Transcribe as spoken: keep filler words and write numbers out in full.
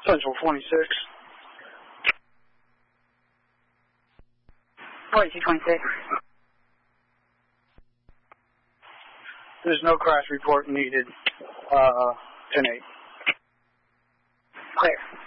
Central twenty-six. forty-two twenty-six. There's no crash report needed. Uh, ten eight. Clear.